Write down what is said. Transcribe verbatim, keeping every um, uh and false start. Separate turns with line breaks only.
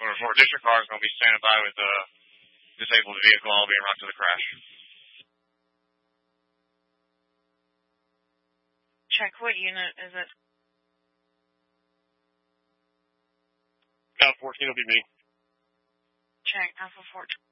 or four district car is going to be standing by with a disabled vehicle all being run to the crash.
Check, what unit is it?
Alpha fourteen will be me.
Check, Alpha fourteen.